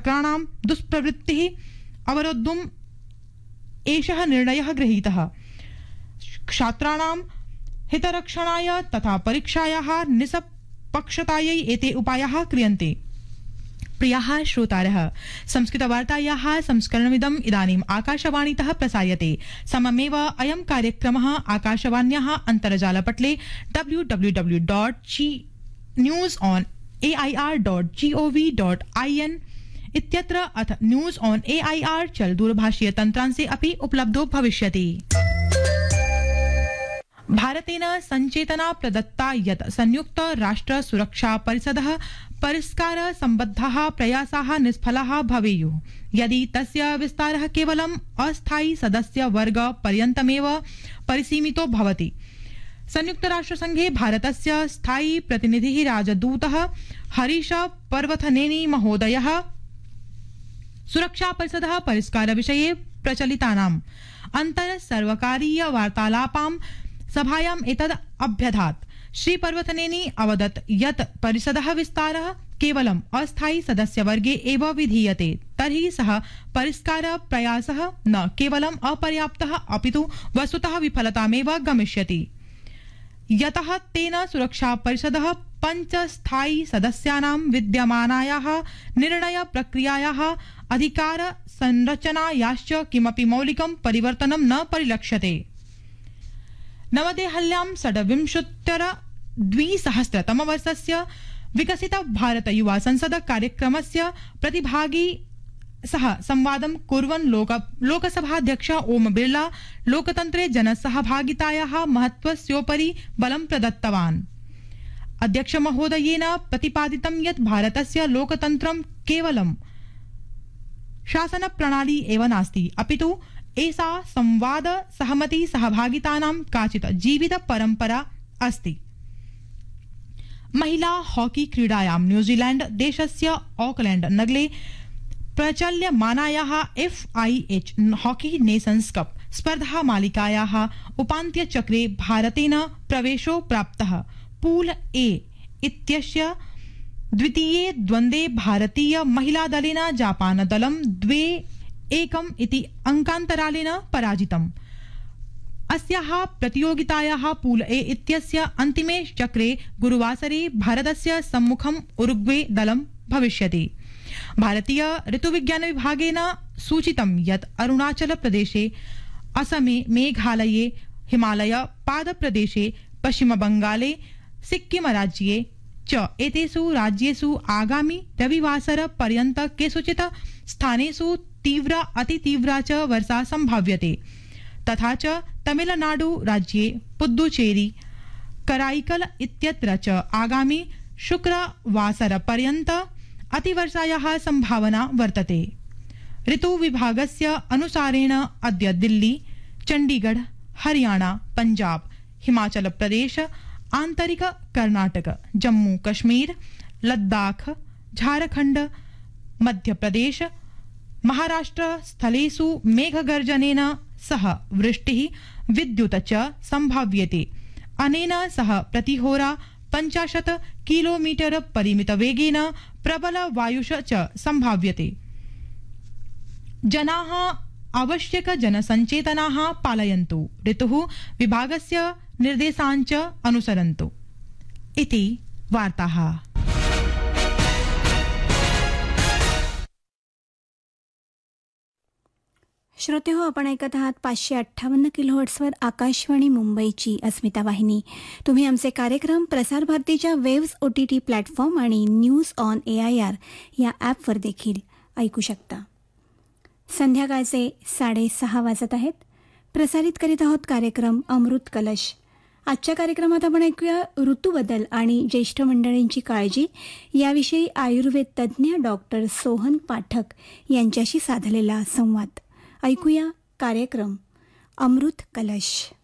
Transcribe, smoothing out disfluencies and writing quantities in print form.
छात्राणां दुष्प्रवृत्तिः अवरोद्धुम् एषः निर्णयः गृहीतः। छात्राणां हितरक्षणाय तथा परीक्षायाः निष्पक्षतायै एते उपायाः क्रियन्ते। प्रियाः श्रोतारः, संस्कृतवार्तायाः संस्करणमिदम् इदानीम् आकाशवाणीतः प्रसार्यते। सममेव अयं कार्यक्रमः आकाशवाण्याः अन्तर्जालपटले www.newsonair.gov.in इत्यत्र अथ न्यूज ऑन एआईआर चल दूरभाषीय तन्त्रांशे अपि उपलब्धो भविष्यति। भारतेन संचेतना प्रदत्ता यत् संयुक्त राष्ट्र सुरक्षा परिषदः परिष्कार सम्बद्धाः प्रयासाः निष्फलाः भवेयुः यदि तस्य विस्तारः केवलम् अस्थायी सदस्य वर्ग पर्यन्तमेव परिसीमितो भवति। संयुक्त राष्ट्र संघे भारतस्य स्थायी प्रतिनिधिः राजदूतः हरीश पर्वतनेनी महोदयः सुरक्षा परिषदः परिष्कार विषये प्रचलितानाम् अन्तर सर्वकारीय वार्तालापां सभायाम् एतद् अभ्यधात्। श्री पर्वतनेनी अवदत् यत् परिषदः विस्तारः केवलम् अस्थायी सदस्यवर्गे एव विधीयते तर्हि सः परिष्कार प्रयासः न केवलम् अपर्याप्तः अपितु वस्तुतः विफलतामेव गमिष्यति। यतः तेन सुरक्षा परिषदः 5 स्थायी सदस्यानां विद्यमानायाः निर्णय प्रक्रियायाः अधिकार संरचनायाश्च किमपि मौलिकं परिवर्तनं न परिलक्ष्यते। नवदेहल्यां 2020 विकसित भारत युवा संसद कार्यक्रमस्य प्रतिभागी सह संवादं कुर्वन् लोकसभाध्यक्ष ओम बिर्ला लोकतन्त्रे जनसहभागितायाः महत्त्वस्योपरि बलं प्रदत्तवान्। अध्यक्ष महोदयेन प्रतिपादितं यत् भारतस्य लोकतन्त्रं केवलं शासन प्रणाली एव नास्ति अपितु एषा संवाद सहमति सहभागितानां काचित् जीवित परम्परा अस्ति। महिला हॉकी क्रीडायां न्यूजीलैंड देशस्य ऑकलैंड नगरे प्रचल्यमानायाः FIH हॉकी नेशन्स कप स्पर्धा मालिकायाः उपान्त्यचक्रे भारतेन प्रवेशो प्राप्तः। पूल ए इत्यस्य द्वितीये द्वन्द्वे भारतीय महिला दलेन जापान दलं 2-1 इति अंकान्तरालेन पराजितम्। अस्याः प्रतियोगितायाः पूल ए इत्यस्य अन्तिमे चक्रे गुरुवासरे भारतस्य सम्मुखम् उरुग्वे दलं भविष्यति। भारतीय ऋतुविज्ञान विभागेन सूचितं यत् अरुणाचल प्रदेशे, असमे, मेघालये, हिमालय पादप्रदेशे, पश्चिम बंगाले, सिक्किम राज्ये च एतेषु राज्येषु आगामि रविवासर पर्यन्त केषुचित् स्थानेषु तीव्रा अतितीव्रा च वर्षा संभाव्यते। तथा च तमिलनाडु राज्ये पुद्दुचेरी, कराईकल इत्यत्र च आगामि शुक्रवासर पर्यन्त अतिवर्षायाः संभावना वर्तते। ऋतु विभागस्य अनुसारेण अद्य दिल्ली, चंडीगढ़, हरियाणा, पंजाब, हिमाचल प्रदेश, आंतरिक कर्नाटक, जम्मू कश्मीर, लद्दाख, झारखंड, मध्य प्रदेश, महाराष्ट्र स्थलेषु मेघगर्जनेन सह वृष्टिः विद्युत च संभाव्यते। अनेन सह प्रतिहोरा 50 किलोमीटर परिमितवेगेन प्रबल वायुष च संभाव्यते। जनाः आवश्यक जनसंचेतनाः पालयन्तु, ऋतुः विभागस्य निर्देशान् च अनुसरन्तु। इति वार्ताः। श्रोतेहो, आपण ऐकत आहात 558 किलोहर्ट्झवर आकाशवाणी मुंबईची अस्मिता वाहिनी. तुम्ही आमचे कार्यक्रम प्रसार भारतीच्या वेव्स OTT प्लॅटफॉर्म आणि न्यूज ऑन AIR या ॲपवर देखील ऐकू शकता. संध्याकाळचे 6:30 वाजत आहेत. प्रसारित करीत आहोत कार्यक्रम अमृत कलश. आजच्या कार्यक्रमात आपण ऐकूया ऋतूबदल आणि ज्येष्ठ मंडळींची काळजी याविषयी आयुर्वेद तज्ज्ञ डॉक्टर सोहन पाठक यांच्याशी साधलेला संवाद. ऐकूया कार्यक्रम अमृत कलश.